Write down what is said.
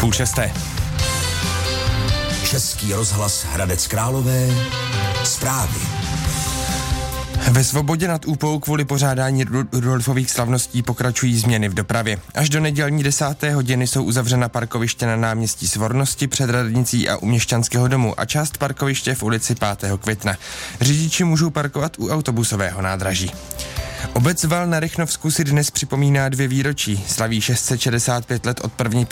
5:30. Český rozhlas Hradec Králové. Zprávy. Ve Svobodě nad Úpou kvůli pořádání Rudolfových slavností pokračují změny v dopravě. Až do nedělní 10. hodiny jsou uzavřena parkoviště na náměstí Svornosti před radnicí a u Měšťanského domu a část parkoviště v ulici 5. května. Řidiči můžou parkovat u autobusového nádraží. Obec Val na Rychnovsku si dnes připomíná 2 výročí. Slaví 665 let od první